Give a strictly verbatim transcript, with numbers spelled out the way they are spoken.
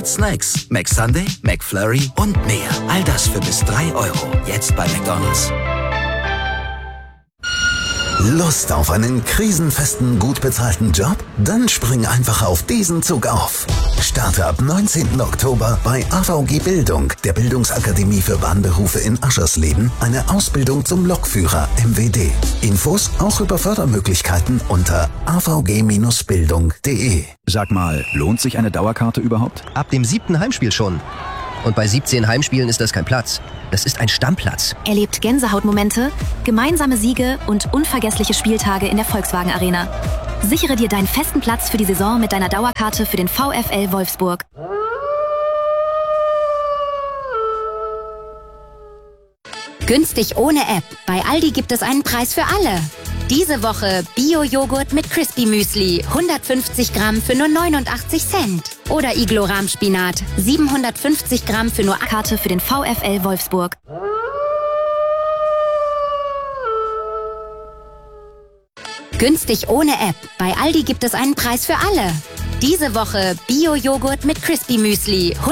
Snacks, McSunday, McFlurry und mehr. All das für bis drei Euro. Jetzt bei McDonald's. Lust auf einen krisenfesten, gut bezahlten Job? Dann spring einfach auf diesen Zug auf. Starte ab neunzehnten Oktober bei A V G Bildung, der Bildungsakademie für Bahnberufe in Aschersleben, eine Ausbildung zum Lokführer M W D. Infos auch über Fördermöglichkeiten unter a v g Bindestrich bildung punkt de. Sag mal, lohnt sich eine Dauerkarte überhaupt? Ab dem siebten Heimspiel schon. Und bei siebzehn Heimspielen ist das kein Platz. Das ist ein Stammplatz. Erlebt Gänsehautmomente, gemeinsame Siege und unvergessliche Spieltage in der Volkswagen Arena. Sichere dir deinen festen Platz für die Saison mit deiner Dauerkarte für den VfL Wolfsburg. Günstig ohne App. Bei Aldi gibt es einen Preis für alle. Diese Woche Bio-Joghurt mit Crispy Müsli, hundertfünfzig Gramm für nur neunundachtzig Cent. Oder Iglo Rahmspinat, siebenhundertfünfzig Gramm für nur Karte für den VfL Wolfsburg. Günstig ohne App. Bei Aldi gibt es einen Preis für alle. Diese Woche Bio-Joghurt mit Crispy Müsli.